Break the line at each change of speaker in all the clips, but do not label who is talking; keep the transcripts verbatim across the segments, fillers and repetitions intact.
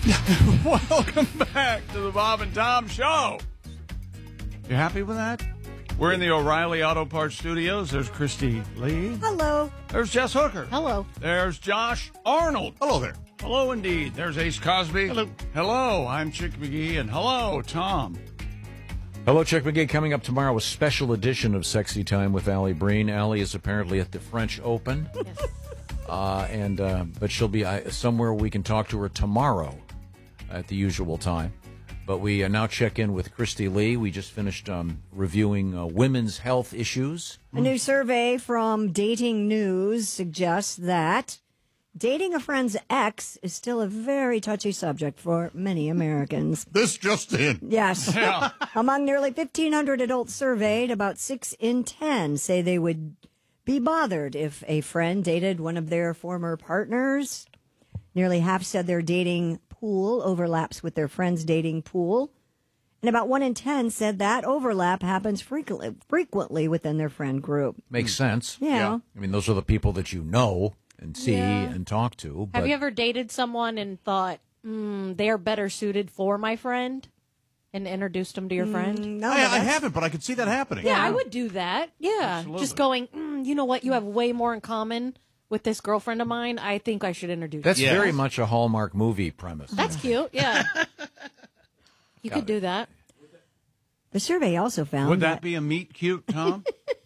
Welcome back to the Bob and Tom Show. You happy with that? We're in the O'Reilly Auto Parts Studios. There's Christy Lee.
Hello.
There's Jess Hooker.
Hello.
There's Josh Arnold.
Hello there.
Hello, indeed. There's Ace Cosby.
Hello.
Hello, I'm Chick McGee, and hello, Tom.
Hello, Chick McGee. Coming up tomorrow, a special edition of Sexy Time with Allie Breen. Allie is apparently at the French Open,
Yes.
uh, and uh, but she'll be uh, somewhere we can talk to her tomorrow at the usual time. But we uh, now check in with Christy Lee. We just finished um, reviewing uh, women's health issues.
A new survey from Dating News suggests that dating a friend's ex is still a very touchy subject for many Americans.
This just in.
Yes.
Yeah.
Among nearly fifteen hundred adults surveyed, about six in ten say they would be bothered if a friend dated one of their former partners. Nearly half said their dating pool overlaps with their friend's dating pool. And about one in ten said that overlap happens frequently frequently within their friend group.
Makes sense.
Yeah.
Yeah.
I mean, those are the people that you know and see
Yeah.
and talk to. But
Have you ever dated someone and thought, mm, they're better suited for my friend, and introduced them to your friend?
No,
I, I
that's-
haven't, but I could see that happening.
Yeah, I would do that. Yeah.
Absolutely.
Just going, mm, you know what? You have way more in common with this girlfriend of mine. I think I should introduce
That's
you.
Yes.
very much a Hallmark movie premise.
That's cute. Yeah. You could do that.
The survey also found
Would that be a meet cute, Tom?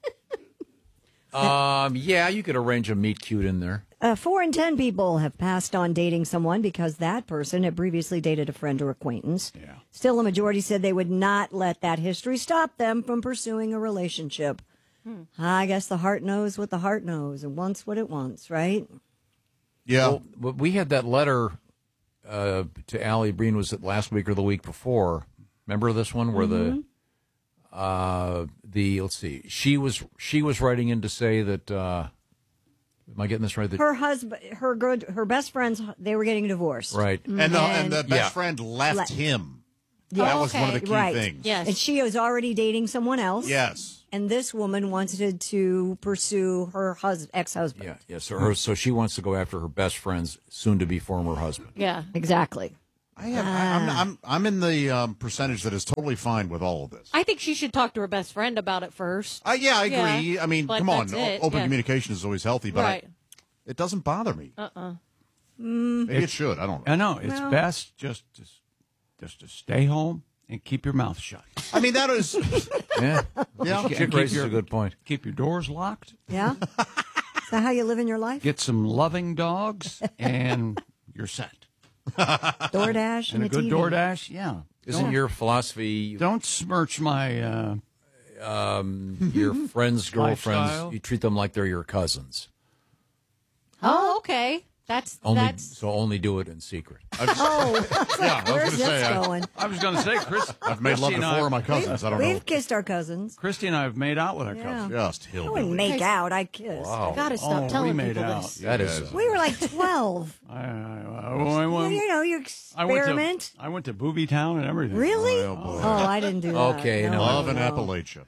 Um, yeah, you could arrange a meet cute in there.
Uh, four in ten people have passed on dating someone because that person had previously dated a friend or acquaintance.
Yeah.
Still, a majority said they would not let that history stop them from pursuing a relationship.
Hmm.
I guess the heart knows what the heart knows and wants what it wants, right?
Yeah.
Well, but we had that letter uh, to Allie Breen, was it last week or the week before? Remember this one where the uh, the let's see, she was she was writing in to say that. Uh, am I getting this right? That,
Her husband, her good, her best friends, they were getting divorced.
right.
and, the, and the best
Yeah.
friend left
Let-
him.
Yeah.
That was one of the
Okay.
key
Right.
things.
Yes.
And she was already dating someone else.
Yes.
And this woman wanted to pursue her hus- ex-husband.
Yeah, yeah. So her, so she wants to go after her best friend's soon-to-be former husband.
Yeah.
Exactly.
I have, I, I'm, I'm, I'm in the um, percentage that is totally fine with all of this.
I think she should talk to her best friend about it first.
Uh, yeah, I
Yeah,
agree. I mean,
but
come on.
that's
o-
it,
Open
yeah.
communication is always healthy, but
Right.
I, it doesn't bother me.
Uh-uh.
Maybe it should. I don't know.
I know. It's
Well-
best just to, just to stay home and keep your mouth shut.
I mean, that is.
Yeah,
Yeah.
Chick
Keep
raises
your-
a good point.
Keep your doors locked.
Yeah? Is that how you live in your life?
Get some loving dogs, and you're set.
DoorDash
And
and,
a good
T V.
DoorDash, yeah.
Isn't
Don't-
your philosophy
Don't smirch my. Uh,
um, your friends' girlfriends?
Lifestyle.
You treat them like they're your cousins.
Oh, okay. That's
Only
that's
so only do it in secret.
Oh,
Yeah, I was
where's
going to
this
say, I,
going?
I was going to say, Chris.
I've made love
Christy
to
and
four
I-
of my cousins. I don't
We've
know.
kissed our cousins.
Christy and I have made out with our
Yeah.
cousins.
Just
I wouldn't
hillbilly.
make out. I kissed.
Wow,
gotta stop
Oh, we
telling
made
people
out.
this.
that is. Uh,
We were like twelve.
I, I, I, I, went-
you know, you
I went
experiment.
to I went to Booby Town and everything.
Really?
Oh, boy.
Oh, I didn't do that.
Okay,
no,
no.
Love
no,
in
no.
Appalachia.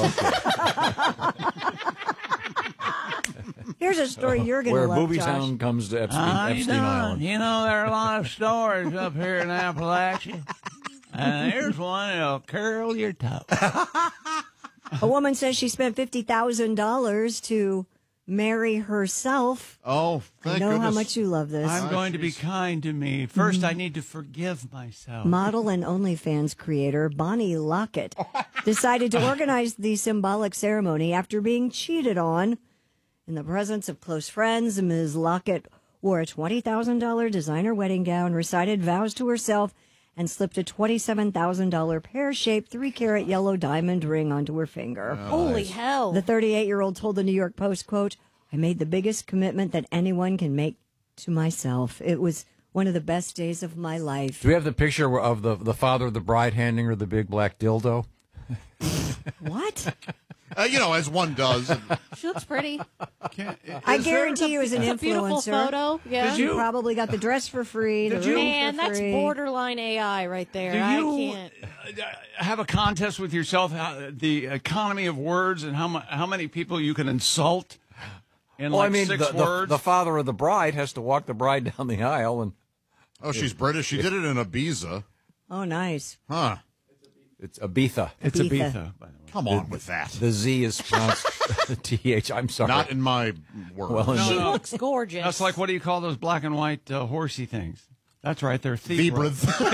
Here's a story you're going to
where
love,
Booby
Josh.
Town comes to Epstein,
How you
Epstein
doing?
Island.
You know, there are a lot of stories up here in Appalachia. And here's one that'll curl your toe.
A woman says she spent fifty thousand dollars to marry herself.
Oh, thank
I know
goodness.
how much you love this.
I'm going to be kind to me. First, I need to forgive myself.
Model and OnlyFans creator Bonnie Lockett decided to organize the symbolic ceremony after being cheated on. In the presence of close friends, Miz Lockett wore a twenty thousand dollars designer wedding gown, recited vows to herself, and slipped a twenty-seven thousand dollars pear-shaped three-carat yellow diamond ring onto her finger.
Holy hell.
The thirty-eight-year-old told the New York Post, quote, "I made the biggest commitment that anyone can make to myself. It was one of the best days of my life."
Do we have the picture of the the father of the bride handing her the big black dildo?
What?
Uh, you know, as one does.
She looks pretty.
Can't-
I
is there-
guarantee you, as an
It's a beautiful
influencer,
photo. Yeah.
Did you-
you probably got the dress for free. The
Did you-
ring
Man,
for
that's
free.
borderline A I right there.
Do
I
you
can't.
uh, have a contest with yourself, how, the economy of words and how, mu- how many people you can insult in
Well,
like
I mean,
six
the, the,
words?
the father of the bride has to walk the bride down the aisle and
Oh, she's British. She did it in Ibiza.
Oh, nice.
Huh.
It's Ibiza.
It's
Ibiza.
Ibiza, by the way.
Come on with that.
The Z is pronounced T H. I'm sorry.
Not in my words.
Well, in
She
the-
looks gorgeous.
That's like, what do you call those black and white uh, horsey things? That's right, they're
Zebra.
thebra.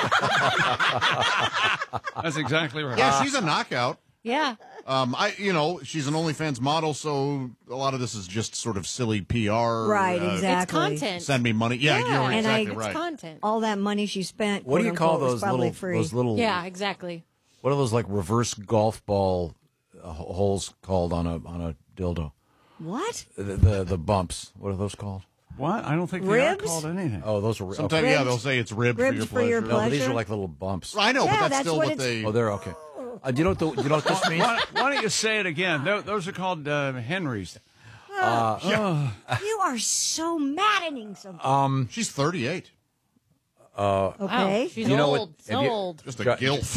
That's exactly right.
Yeah, she's a knockout.
Yeah.
Um, I, you know, she's an OnlyFans model, so a lot of this is just sort of silly P R.
Right,
uh,
exactly.
It's content.
Send me money. Yeah,
Yeah.
you're
And I-
exactly
It's
right.
It's content.
All that money she spent.
what do you
quote
call
unquote, was
those
probably
little
free.
those little
Yeah, exactly.
what are those like reverse golf ball uh, holes called on a on a dildo?
What?
The, the the bumps. What are those called?
What? I don't think they
Ribs?
are called anything.
Oh, those are
Sometimes,
okay.
yeah,
Ribs-
they'll say it's ribbed
ribs
for your
for your
pleasure.
No, but these
pleasure?
are like little bumps.
I know,
Yeah,
but that's,
that's
still
what
what,
it's-
they.
Oh, they're okay. Uh, do you know what the, do you know what this means?
Why, why don't you say it again? Tho- Those are called uh, Henrys.
You are so maddening. Sometimes.
She's thirty-eight.
okay.
Wow, she's
You know what-
old.
have
So
you-
old.
Just a
Jo-
gilf.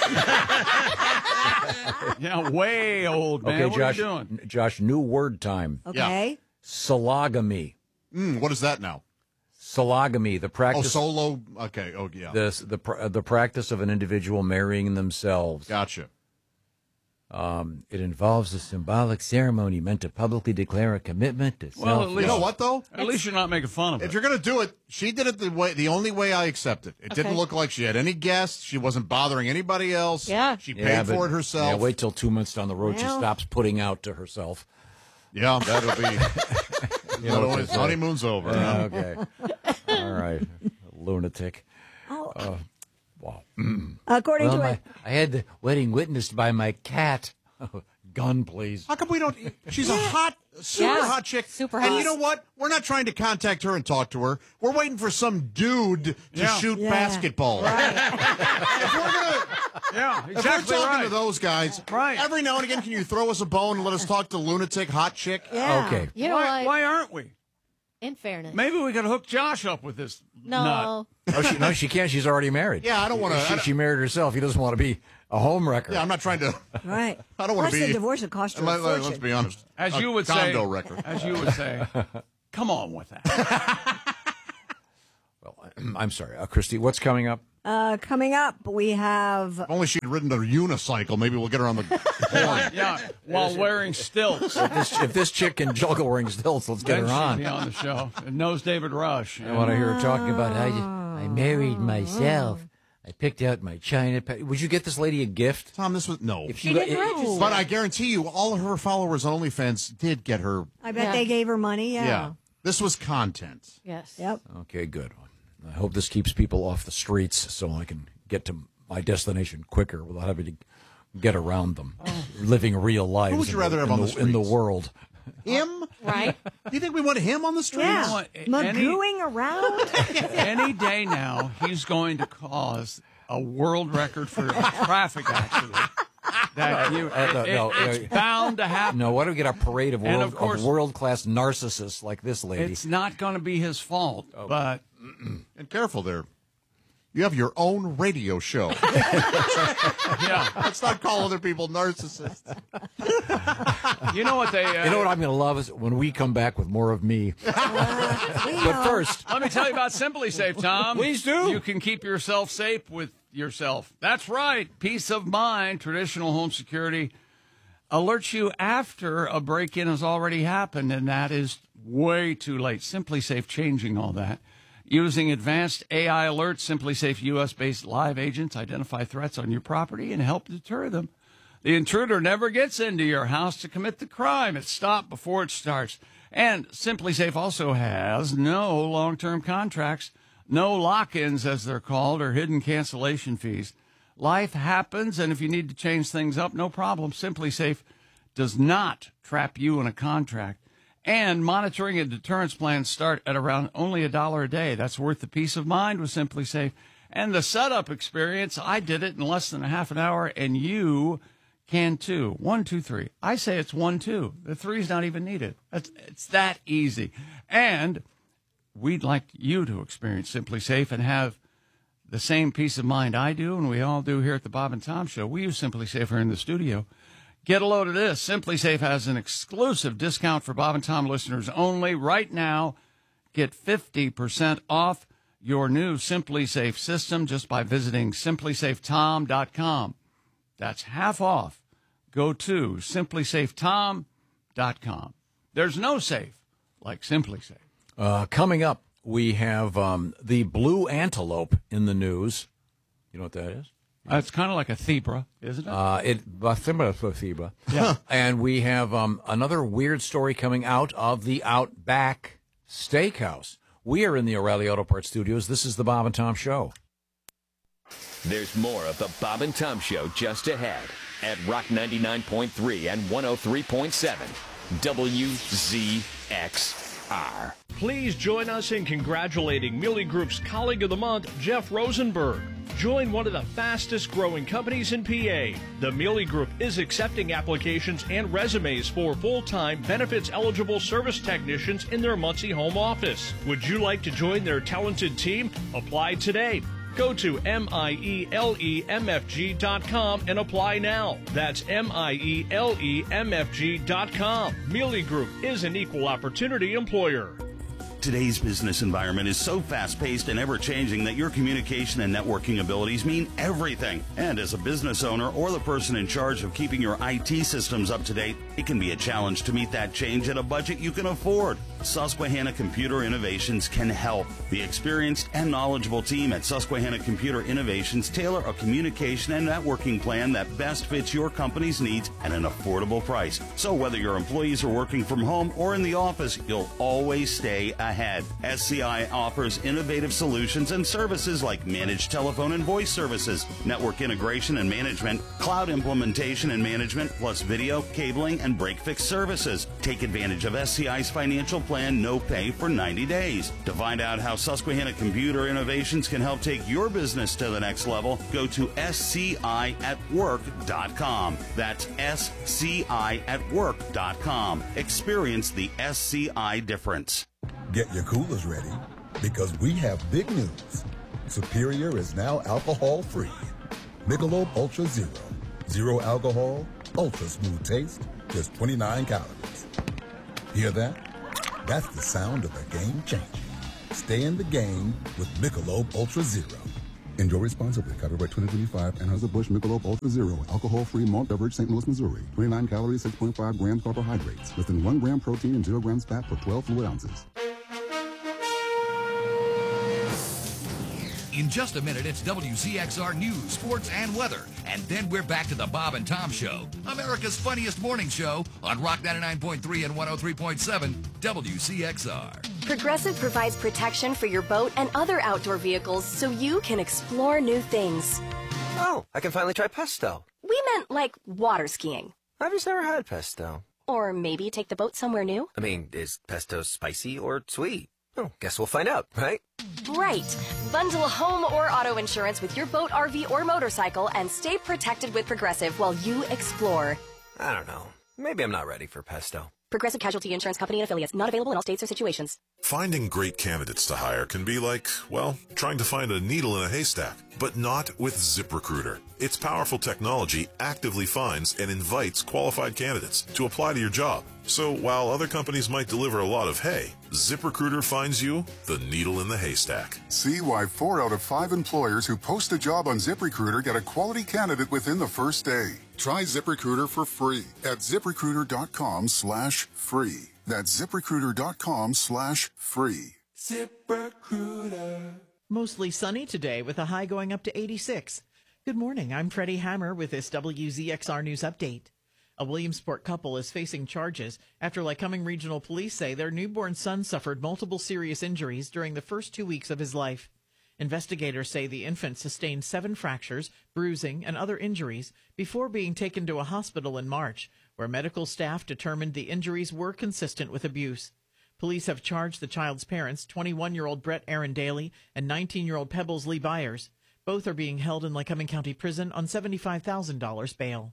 Yeah, way old, man.
Okay,
what
Josh.
are you doing?
n- Josh, new word time.
Okay.
Sologamy.
Mm, what is that now?
Sologamy, the
Oh,
practice
solo. Okay. Oh, yeah.
the the pr- uh, the practice of an individual marrying themselves.
Gotcha.
It involves a symbolic ceremony meant to publicly declare a commitment to
Well, at
self.
You
least,
know what, though?
At least you're not making fun of
If
it.
you're going to do it, she did it the way, the only way I accept it. It didn't
Okay.
look like she had any guests. She wasn't bothering anybody else.
Yeah.
She paid
Yeah, but-
for it herself.
Yeah, wait till two months down the road she
Well-
stops putting out to herself.
Yeah, that'll be.
You know
that'll
what
be-
they say.
honeymoon's over. huh?
Uh, okay. All right. Lunatic.
Oh.
Wow.
According
Well,
to
my,
a,
I had the wedding witnessed by my cat. Gun, please.
How come we don't? She's a hot, super
Yeah,
hot chick.
super
And
hot.
you know what? We're not trying to contact her and talk to her. We're waiting for some dude to
Yeah.
shoot
Yeah.
basketball. if we're gonna,
Yeah,
if
exactly
we're talking
right.
to those guys,
Right.
every now and again, can you throw us a bone and let us talk to lunatic hot chick?
yeah.
Okay.
You know
why,
what?
why aren't we?
In fairness.
Maybe we could hook Josh up with this nut.
No.
No, she, no, she can't. She's already married.
Yeah, I don't want
She,
to.
she married herself. He doesn't want to be a home wrecker.
Yeah, I'm not trying to.
Right.
I don't wanna
Plus
be-
the divorce would cost her a
Let, let,
fortune.
let's be honest.
As
A
you would
condo
say,
wrecker.
as you would say, come on with that.
Well, I'm sorry, uh, Christy. What's coming up?
Uh, coming up, we have
If only she'd ridden a unicycle. Maybe we'll get her on the horn.
Yeah, while wearing stilts.
If this, if this chick can juggle wearing stilts, let's get
Then
her
she'd
on.
be on the show. And knows David Rush.
I want to hear her talking about how you, I married myself. I picked out my china. Pa- Would you get this lady a gift?
Tom, this was no.
If
She
you got-
didn't
if-
register.
But I guarantee you, all of her followers on OnlyFans did get her.
I bet
Yeah.
they gave her money. Yeah.
Yeah. This was content.
Yes.
Yep.
Okay, good. I hope this keeps people off the streets so I can get to my destination quicker without having to get around them, living real lives.
Who would you
in
rather
the,
have
in
on
the,
the
in the
streets?
world?
Him?
Right?
Do you think we want him on the streets?
Yeah.
what, any-
Magooing around.
Any day now, he's going to cause a world record for a traffic accident. That you,
Uh, no,
it-
no,
it's
uh,
bound to happen.
No, why don't we get a parade of
And
world
of course-
of world class narcissists like this lady?
It's not going to be his fault, but
And careful there. You have your own radio show.
yeah,
Let's not call other people narcissists.
you know what they. Uh,
You know what I'm going to love is when we come back with more of me. But first,
Let me tell you about Simply Safe, Tom.
Please do.
You can keep yourself safe with yourself. That's right. Peace of mind, traditional home security alerts you after a break-in has already happened, and that is way too late. Simply Safe changing all that. Using advanced A I alerts, Simply Safe U S-based live agents identify threats on your property and help deter them. The intruder never gets into your house to commit the crime. It's stopped before it starts. And Simply Safe also has no long-term contracts, no lock-ins, as they're called, or hidden cancellation fees. Life happens, and if you need to change things up, no problem. Simply Safe does not trap you in a contract. And monitoring and deterrence plans start at around only a dollar a day. That's worth the peace of mind with Simply Safe. And the setup experience, I did it in less than a half an hour, and you can too. One, two, three. I say it's one, two. The three's not even needed. It's, it's that easy. And we'd like you to experience Simply Safe and have the same peace of mind I do, and we all do here at the Bob and Tom Show. We use Simply Safe here in the studio. Get a load of this. Simply Safe has an exclusive discount for Bob and Tom listeners only. Right now, get fifty percent off your new Simply Safe system just by visiting simply safe tom dot com. That's half off. Go to simply safe tom dot com. There's no safe like Simply Safe.
Uh, coming up, we have um, the blue antelope in the news. You know what that is?
Uh, it's kind of like a zebra, isn't it?
Uh, it zebra. Yeah. And we have um, another weird story coming out of the Outback Steakhouse. We are in the O'Reilly Auto Parts studios. This is the Bob and Tom Show.
There's more of the Bob and Tom Show just ahead at Rock ninety-nine point three and one oh three point seven W Z X R.
Please join us in congratulating Mealy Group's Colleague of the Month, Jeff Rosenberg. Join one of the fastest growing companies in P A. The Mealy Group is accepting applications and resumes for full-time benefits-eligible service technicians in their Muncie home office. Would you like to join their talented team? Apply today. Go to M I E L E M F G dot com and apply now. That's M I E L E M F G dot com. Mealy Group is an equal opportunity employer.
Today's business environment is so fast-paced and ever-changing that your communication and networking abilities mean everything. And as a business owner or the person in charge of keeping your I T systems up to date, it can be a challenge to meet that change at a budget you can afford. Susquehanna Computer Innovations can help. The experienced and knowledgeable team at Susquehanna Computer Innovations tailor a communication and networking plan that best fits your company's needs at an affordable price. So whether your employees are working from home or in the office, you'll always stay ahead. S C I offers innovative solutions and services like managed telephone and voice services, network integration and management, cloud implementation and management, plus video, cabling, and break-fix services. Take advantage of S C I's financial plan, no pay for ninety days. To find out how Susquehanna Computer Innovations can help take your business to the next level, go to S C I at work dot com. That's S C I at work dot com. Experience the S C I difference.
Get your coolers ready, because we have big news. Superior is now alcohol-free. Michelob Ultra Zero. Zero alcohol, ultra smooth taste, just twenty-nine calories. Hear that? That's the sound of the game changing. Stay in the game with Michelob Ultra Zero.
Enjoy responsibly. Copyright twenty twenty-five. Anheuser-Busch Michelob Ultra Zero. Alcohol-free malt beverage, Saint Louis, Missouri. twenty-nine calories, six point five grams carbohydrates. Less than one gram protein and zero grams fat per twelve fluid ounces.
In just a minute, it's W Z X R News, Sports, and Weather. And then we're back to the Bob and Tom Show, America's funniest morning show on Rock ninety-nine point three and one oh three point seven W Z X R.
Progressive provides protection for your boat and other outdoor vehicles so you can explore new things.
Oh, I can finally try pesto.
We meant like water skiing.
I've just never had pesto.
Or maybe take the boat somewhere new.
I mean, is pesto spicy or sweet? Oh, guess we'll find out, right?
Right. Bundle home or auto insurance with your boat, R V, or motorcycle and stay protected with Progressive while you explore.
I don't know. Maybe I'm not ready for pesto.
Progressive Casualty Insurance Company and Affiliates. Not available in all states or situations.
Finding great candidates to hire can be like, well, trying to find a needle in a haystack. But not with ZipRecruiter. Its powerful technology actively finds and invites qualified candidates to apply to your job. So while other companies might deliver a lot of hay, ZipRecruiter finds you the needle in the haystack.
See why four out of five employers who post a job on ZipRecruiter get a quality candidate within the first day. Try ZipRecruiter for free at ZipRecruiter.com slash free. That's ZipRecruiter.com slash free.
ZipRecruiter. Mostly sunny today with a high going up to eighty-six. Good morning. I'm Freddie Hammer with this W Z X R News Update. A Williamsport couple is facing charges after Lycoming Regional Police say their newborn son suffered multiple serious injuries during the first two weeks of his life. Investigators say the infant sustained seven fractures, bruising, and other injuries before being taken to a hospital in March, where medical staff determined the injuries were consistent with abuse. Police have charged the child's parents, twenty-one-year-old Brett Aaron Daly and nineteen-year-old Pebbles Lee Byers. Both are being held in Lycoming County Prison on seventy-five thousand dollars bail.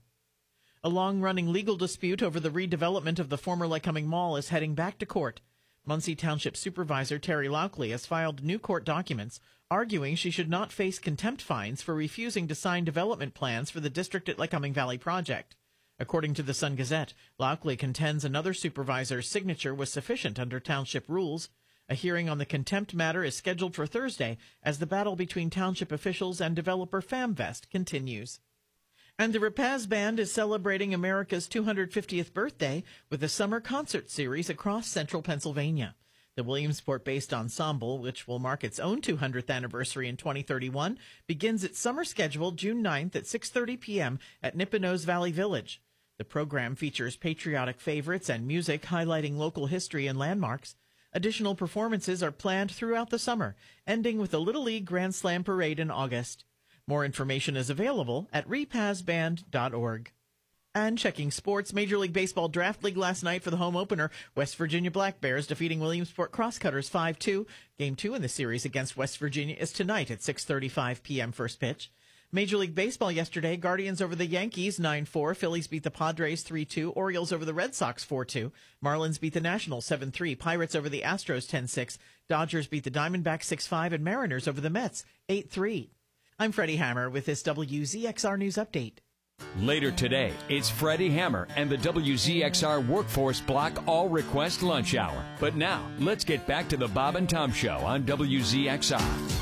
A long-running legal dispute over the redevelopment of the former Lycoming Mall is heading back to court. Muncie Township Supervisor Terry Lauckley has filed new court documents arguing she should not face contempt fines for refusing to sign development plans for the District at Lycoming Valley project. According to the Sun Gazette, Lauckley contends another supervisor's signature was sufficient under township rules. A hearing on the contempt matter is scheduled for Thursday as the battle between township officials and developer FamVest continues. And the Rapaz Band is celebrating America's two hundred fiftieth birthday with a summer concert series across central Pennsylvania. The Williamsport-based ensemble, which will mark its own two hundredth anniversary in twenty thirty-one, begins its summer schedule June ninth at six thirty p.m. at Nippenose Valley Village. The program features patriotic favorites and music highlighting local history and landmarks. Additional performances are planned throughout the summer, ending with a Little League Grand Slam Parade in August. More information is available at repaz band dot org. And checking sports, Major League Baseball Draft League last night for the home opener, West Virginia Black Bears defeating Williamsport Crosscutters five two. Game two in the series against West Virginia is tonight at six thirty-five p.m. first pitch. Major League Baseball yesterday, Guardians over the Yankees nine four, Phillies beat the Padres three two, Orioles over the Red Sox four two, Marlins beat the Nationals seven three, Pirates over the Astros ten six, Dodgers beat the Diamondbacks six five, and Mariners over the Mets eight three. I'm Freddie Hammer with this W Z X R News Update.
Later today, it's Freddie Hammer and the W Z X R Workforce Block All Request Lunch Hour. But now, let's get back to the Bob and Tom Show on W Z X R.